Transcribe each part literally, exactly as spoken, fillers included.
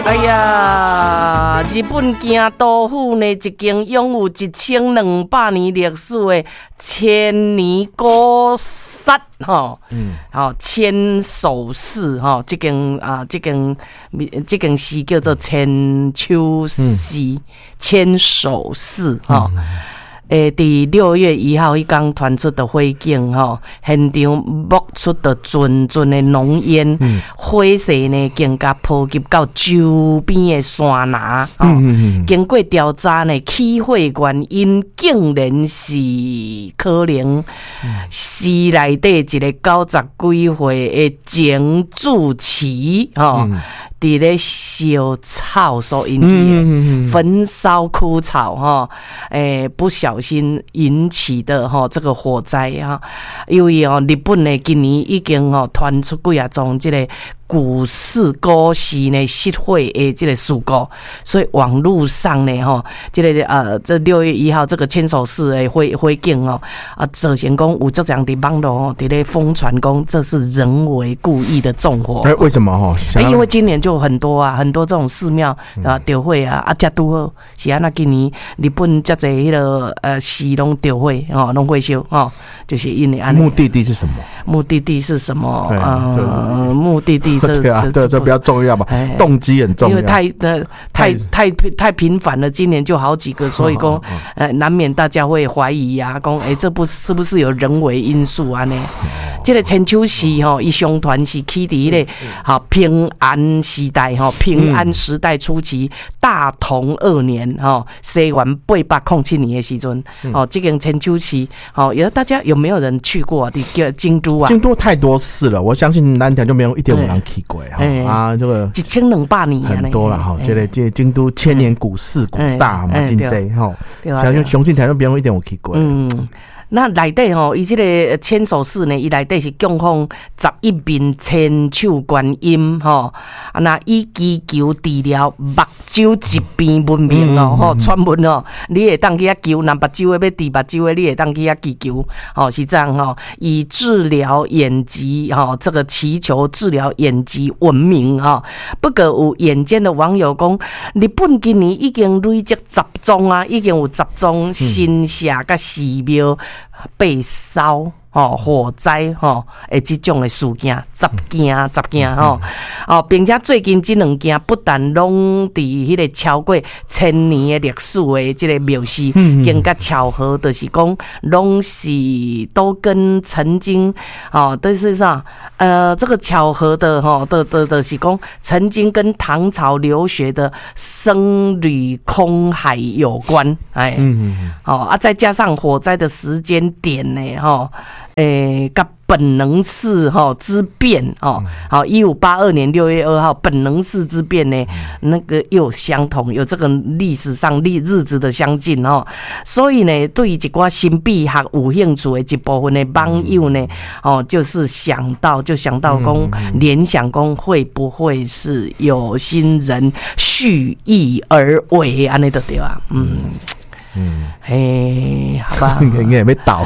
哎呀，日本京都府呢，一间拥有一千两百年历史的千年古刹吼，嗯，好千手寺吼，这间啊，这间这间寺叫做千秋寺、千手寺吼。诶，伫六月一号迄天传出的火警吼，现场冒出的阵阵的浓烟，嗯、火势呢更加波及到周边的山崖。哦嗯嗯嗯、经过调查呢，起火原因竟然是可能寺内底一个九十几岁的前住持吼。嗯伫咧烧草所引起的焚烧枯草哈，诶、欸，不小心引起的哈这个火灾哈，因为哦日本呢今年已经哦传出几啊宗这个古寺古寺呢失火的这个事故，所以网络上呢哈，这个呃这六月一号这个千手寺的火火警哦啊，造成讲有这样的网络哦伫咧疯传讲这是人为故意的纵火。 哎、欸，为什么哈？ 欸、因为今年就很多啊，很多这种寺庙啊着火啊，啊，遮拄好是安那今年日本遮济迄个呃寺拢着火哦，拢火烧哦，就是因为安。 目的地是什么？ 目的地是什么？呃，目的地这对啊，这这比较重要吧？动机很重要， 因为太的太太太频繁了，今年就好几个，所以讲呃难免大家会怀疑啊，讲哎、欸、这不是不是有人为因素啊呢？这个千秋寺吼，伊相传是起伫迄个哈平安时代哈，平安时代初期，大同二年哈，西元八百零七年的时阵，哦，这间千秋寺，哦，有大家有没有人去过啊？伫京都啊？ 京都太多寺了，我相信南条就没有一点五人去过哈啊，这个一千两百年很多了哈，这个这京都千年古寺古刹嘛，真济哈，相信相信台就没有一点有去过。嗯。 那内底吼，伊即个千手寺呢，伊内底是供奉十一面千手观音吼，啊那以祈求治疗目睭疾病闻名哦，吼传闻哦，你会当去遐求，那目睭的要治目睭的，你会当去遐祈求，哦是这样吼，以治疗眼疾吼，这个祈求治疗眼疾闻名哈。不过有眼尖的网友讲，日本今年已经累积十宗啊，已经有十宗新社甲寺庙被烧哦，火灾吼，诶，这种的事件，十件十件吼，哦，并且最近这两件不但拢伫迄个超过千年的历史的这个庙寺，更加巧合的是讲，拢是都跟曾经哦，但是啥，呃，这个巧合的哈的的的是讲，曾经跟唐朝留学的僧侣空海有关，哎，嗯哦啊，再加上火灾的时间点呢，哈。诶，甲本能寺哈之变哦，好，一五八二年六月二号本能寺之变呢，那个又相同，有这个历史上历日子的相近哦，所以呢，对于一寡神秘学有兴趣的一部分的网友呢，哦，就是想到就想到讲联想讲会不会是有心人蓄意而为安尼就对啊，嗯。嗯，嘿，好吧， 应该也没倒，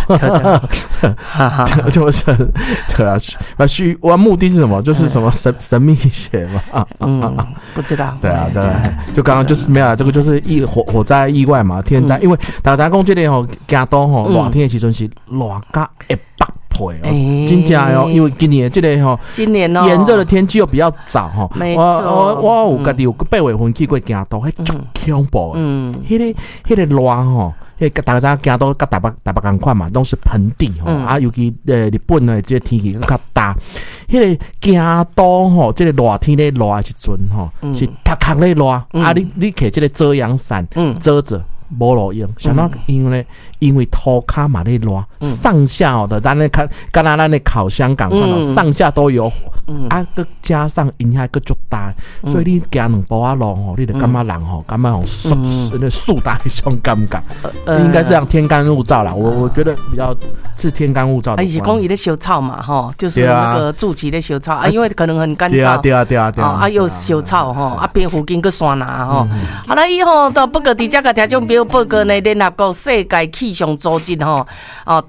就是对啊，那虚，我目的是什么？就是什么神神秘学嘛？ 嗯，不知道。 对啊，对，就刚刚就是没有啦，这个就是意火火灾意外嘛，天灾，因为大家讲这个吼，京都吼热天的时阵是热到一百。欸、真正哦，因为今年这个吼， 今年哦， 炎热的天气又比较早哈。 没错， 我我有家己有八月份去过京都，迄足恐怖的。嗯，迄个迄个热吼，迄大家知京都甲台北台北同款嘛，都是盆地吼、嗯、啊，尤其呃日本的这个天气较大。迄个京都吼，这个热天咧热的时阵吼，是晒晒咧热、嗯、啊，你你摕这个遮阳伞遮着。无路用，想到因为因为涂骹嘛咧热，上下哦的，咱咧看，刚才咱咧烤箱港看到上下都有火，嗯、啊，再加上影响个足大，嗯、所以你行两步啊路吼，你就感觉人吼，感觉吼速那速大一种感觉，呃、应该是这样天干物燥啦。我我觉得比较是天干物燥的。 啊，是讲伊咧烧草嘛，吼，就是那个筑起咧烧草啊，因为可能很干燥，对啊对啊对啊对啊， 啊又烧草吼，啊边附近个山崖吼，好啦，以后到不过伫遮个听众朋友报告呢，联合国世界气象组织吼，哦，特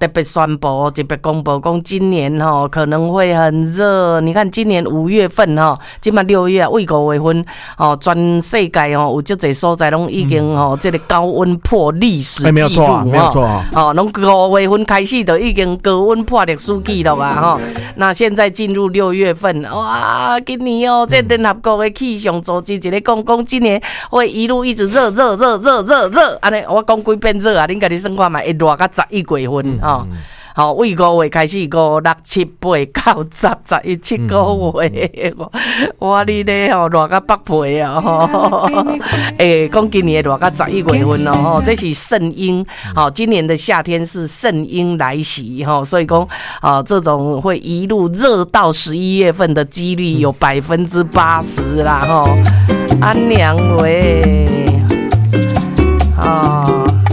特别宣布，特别公布，讲今年吼可能会很热。你看今年五月份吼，今嘛六月未五月份，吼全世界吼有足侪所在拢已经吼、嗯、这个高温破历史纪录、欸、 没有错、啊，没有错啊。 哦，拢五月份开始就已经高温破历史纪录啊吼。那现在进入六月份，哇，今年哦，这联合国的气象组织一个讲讲，今年会一路一直热热热热热热，安尼我讲几遍热啊，恁家己算看嘛，会热到十一月份哦。好，为五月开始，五六七八九十十一七个月，我你咧吼热到北皮啊！诶，讲今年热到十一月份哦，这是圣婴，好，今年的夏天是圣婴来袭哈，所以讲啊，这种会一路热到十一月份的几率有百分之八十啦哈！安娘喂，啊。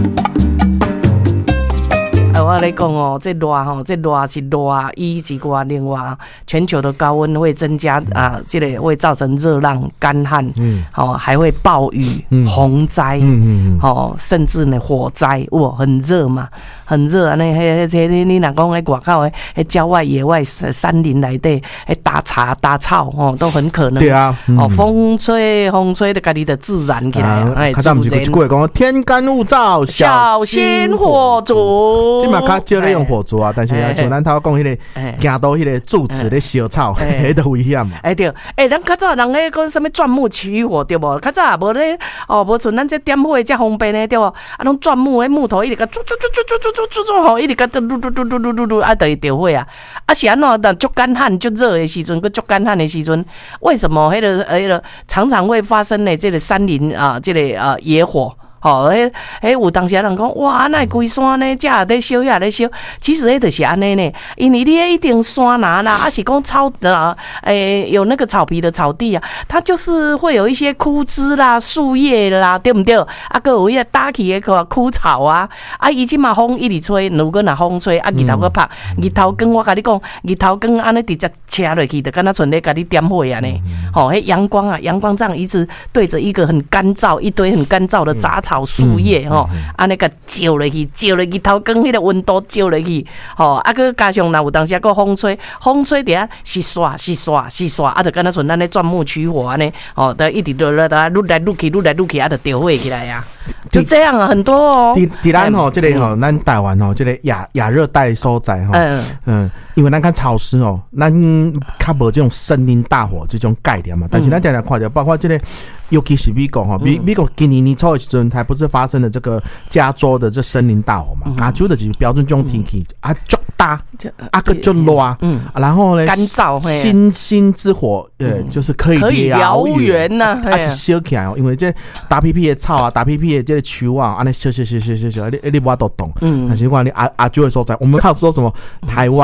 我来讲哦，这热吼，这热是热，一是外另外，全球的高温会增加啊，这个会造成热浪、干旱，嗯，哦，还会暴雨、嗯、洪灾，嗯嗯嗯，哦，甚至呢火灾，哇，很热嘛，很热啊！那迄迄你你若讲喺外口诶，喺郊外、野外、山林内底，喺打茶、打草哦，都很可能。 对啊，嗯、 哦，风吹风吹的，家己的自然起来，哎、 啊，较早毋是一句话讲，天干物燥， 小心火烛。 嘛较少咧用火烛啊，但是啊，像咱头讲迄个行到迄个柱子咧烧草，迄都危险嘛。 哎对，哎，咱较早人咧讲什么钻木取火对无？较早也无咧哦，无像咱这点火遮方便咧对无？啊，拢钻木迄木头一直甲煮煮煮煮煮煮煮煮吼，一直甲嘟嘟嘟嘟嘟嘟嘟啊，就会着火啊。啊是安怎？但足干旱、足热的时阵，佮足干旱的时阵，为什么迄个迄个常常会发生呢？这个山林啊，这个啊野火。哦，迄迄有当时人讲，哇，那规山呢，这也在烧，也在烧。其实迄就是安尼呢，因为你迄一定山哪啦，啊是讲草啊，诶、欸，有那个草皮的草地啊，它就是会有一些枯枝啦、树叶啦，对不对？啊，佮有迄个打起的个枯草啊，啊，伊即嘛风一直吹，如果若风吹，啊，日头佮拍，日头光我甲你讲，日头光安尼直接车落去，就敢若像咧甲你点火啊呢。吼、哦，迄阳光啊，阳光这样一直对着一个很干燥、一堆很干燥的杂草。树叶吼，安尼个照落去，照落去头光迄个温度照落去，吼，啊，佮加上若有当时个风吹，风吹伫遐是刷是刷是刷，啊，就敢若像咱咧钻木取火安尼，哦，得一直落落来，愈来愈去，愈来愈去，啊，就着火起来呀。就这样啊，很多哦。伫伫咱吼，这个吼，咱台湾吼，这个亚亚热带所在吼，嗯嗯，因为咱看潮湿哦，咱较无这种森林大火这种概念嘛。但是咱常常看到，包括这个，尤其是美国吼，美美国今年年初的时阵，还不是发生了这个加州的这森林大火嘛？加州的就是标准这种天气啊，足大啊，个足热，嗯，然后呢， 干燥， 星星之火，呃，就是可以燎原呐， 啊，就烧起来哦，因为这大屁屁的草啊，大屁屁。这个球啊，安尼烧烧烧烧烧烧，你你无法度动。嗯，但是我讲你阿阿舅的所在，我们靠说什么台湾。